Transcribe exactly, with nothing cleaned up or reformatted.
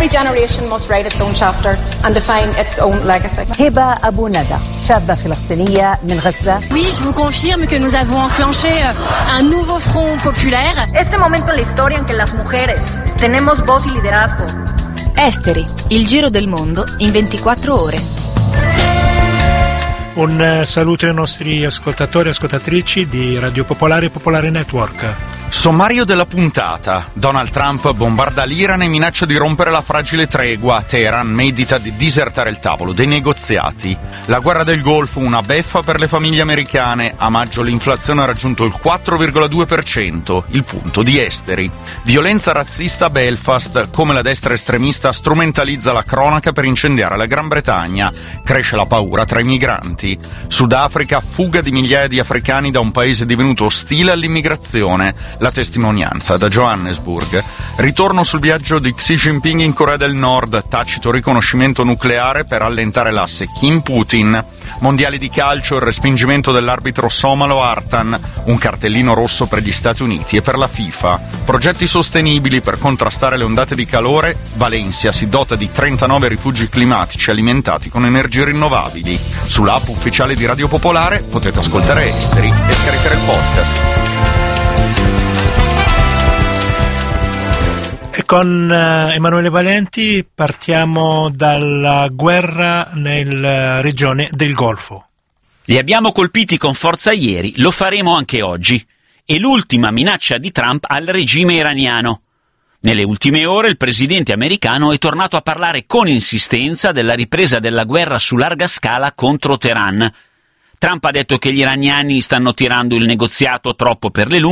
Every generation must write its own chapter and define its own legacy. هبة أبو ندى شابة فلسطينية من غزة. Oui, je vous confirme que nous avons enclenché un nouveau front populaire. Este momento en la historia en que las mujeres tenemos voz y liderazgo. Esteri, il giro del mondo in ventiquattro ore. Un saluto ai nostri ascoltatori e ascoltatrici di Radio Popolare e Popolare Network. Sommario della puntata. Donald Trump bombarda l'Iran e minaccia di rompere la fragile tregua. Teheran medita di disertare il tavolo dei negoziati. La guerra del Golfo, una beffa per le famiglie americane. A maggio l'inflazione ha raggiunto il quattro virgola due per cento, il punto di Esteri. Violenza razzista a Belfast, come la destra estremista strumentalizza la cronaca per incendiare la Gran Bretagna. Cresce la paura tra i migranti. Sudafrica, fuga di migliaia di africani da un paese divenuto ostile all'immigrazione. La testimonianza da Johannesburg. Ritorno sul viaggio di Xi Jinping in Corea del Nord, tacito riconoscimento nucleare per allentare l'asse Kim-Putin. Mondiali di calcio, il respingimento dell'arbitro somalo Artan, un cartellino rosso per gli Stati Uniti e per la FIFA. Progetti sostenibili per contrastare le ondate di calore, Valencia si dota di trentanove rifugi climatici alimentati con energie rinnovabili. Sull'app ufficiale di Radio Popolare potete ascoltare Esteri e scaricare il podcast. E con uh, Emanuele Valenti partiamo dalla guerra nella regione del Golfo. Li abbiamo colpiti con forza ieri, lo faremo anche oggi. È l'ultima minaccia di Trump al regime iraniano. Nelle ultime ore il presidente americano è tornato a parlare con insistenza della ripresa della guerra su larga scala contro Teheran. Trump ha detto che gli iraniani stanno tirando il negoziato troppo per le lunghe